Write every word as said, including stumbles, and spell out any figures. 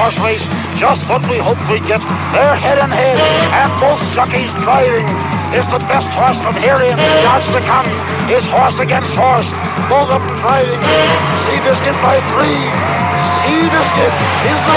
horse race, just what we hoped we'd get. They're head and head, and both jockeys driving. Is the best horse from here in yards to come. Is horse against horse, both of them driving. Seabiscuit by three. Seabiscuit is the